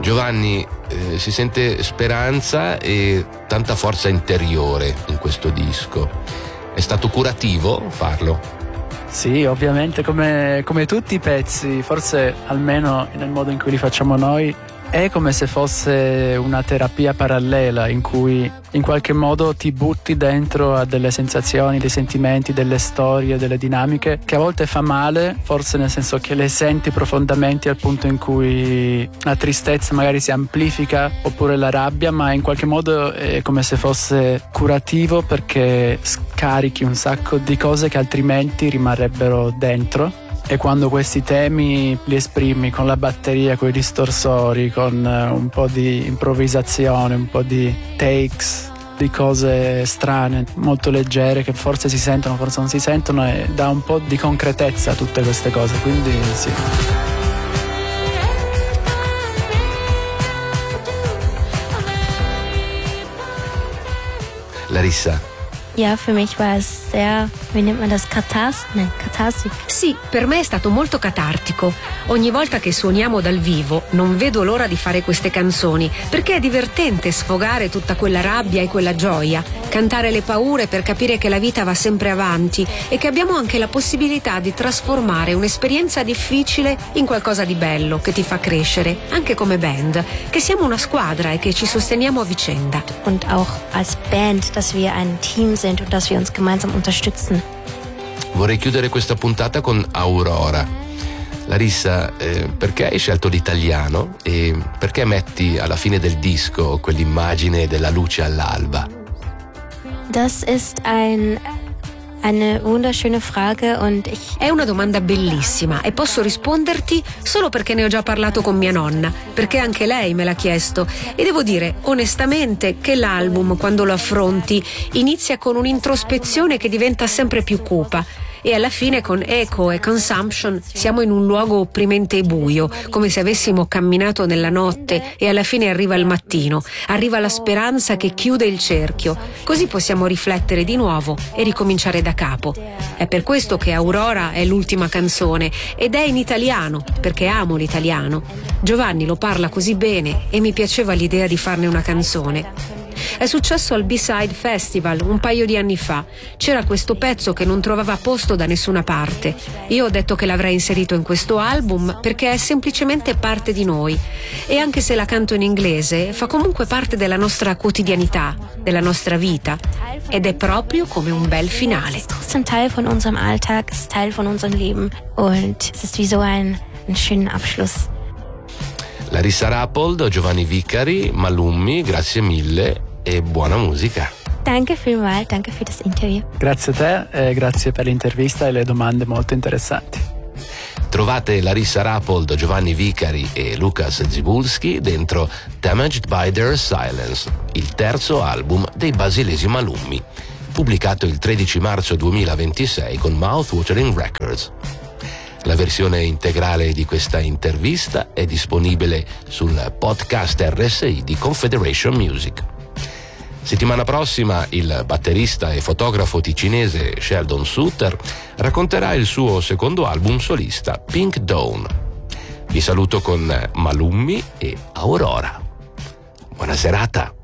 Giovanni, si sente speranza e tanta forza interiore in questo disco. È stato curativo farlo? Sì, ovviamente come tutti i pezzi, forse almeno nel modo in cui li facciamo noi, è come se fosse una terapia parallela in cui in qualche modo ti butti dentro a delle sensazioni, dei sentimenti, delle storie, delle dinamiche che a volte fa male, forse nel senso che le senti profondamente al punto in cui la tristezza magari si amplifica oppure la rabbia, ma in qualche modo è come se fosse curativo perché scarichi un sacco di cose che altrimenti rimarrebbero dentro. E quando questi temi li esprimi con la batteria, con i distorsori, con un po' di improvvisazione, un po' di takes, di cose strane, molto leggere, che forse si sentono, forse non si sentono, e dà un po' di concretezza a tutte queste cose, quindi sì. Larissa. Ja, für mich war es sehr, wie nennt man das, Katharsis. Sì, per me è stato molto catartico. Ogni volta che suoniamo dal vivo non vedo l'ora di fare queste canzoni, perché è divertente sfogare tutta quella rabbia e quella gioia, cantare le paure per capire che la vita va sempre avanti e che abbiamo anche la possibilità di trasformare un'esperienza difficile in qualcosa di bello che ti fa crescere, anche come band, che siamo una squadra e che ci sosteniamo a vicenda. Und auch als Band, dass wir ein Team sind und dass wir uns gemeinsam unterstützen. Vorrei chiudere questa puntata con Aurora. Larissa, perché hai scelto l'italiano e perché metti alla fine del disco quell'immagine della luce all'alba? Das ist eine wunderschöne Frage und È una domanda bellissima e posso risponderti solo perché ne ho già parlato con mia nonna, perché anche lei me l'ha chiesto e devo dire onestamente che l'album, quando lo affronti, inizia con un'introspezione che diventa sempre più cupa. E alla fine con Echo e Consumption siamo in un luogo opprimente e buio, come se avessimo camminato nella notte e alla fine arriva il mattino, arriva la speranza che chiude il cerchio, così possiamo riflettere di nuovo e ricominciare da capo. È per questo che Aurora è l'ultima canzone ed è in italiano, perché amo l'italiano. Giovanni lo parla così bene e mi piaceva l'idea di farne una canzone. È successo al B-Side Festival un paio di anni fa. C'era questo pezzo che non trovava posto da nessuna parte. Io ho detto che l'avrei inserito in questo album perché è semplicemente parte di noi. E anche se la canto in inglese, fa comunque parte della nostra quotidianità, della nostra vita. Ed è proprio come un bel finale. es ist ein Teil von unserem Alltag, es ist Teil von unserem Leben und es ist wie so ein schöner Abschluss. Larissa Rapold, Giovanni Vicari, Malummi, grazie mille e buona musica. Danke vielmals, danke für das Interview. Grazie a te e grazie per l'intervista e le domande molto interessanti. Trovate Larissa Rapold, Giovanni Vicari e Lucas Zibulski dentro Damaged by Their Silence, il terzo album dei basilesi Malummi, pubblicato il 13 marzo 2026 con Mouthwatering Records. La versione integrale di questa intervista è disponibile sul podcast RSI di Confederation Music. Settimana prossima il batterista e fotografo ticinese Sheldon Sutter racconterà il suo secondo album solista, Pink Dawn. Vi saluto con Malummi e Aurora. Buona serata!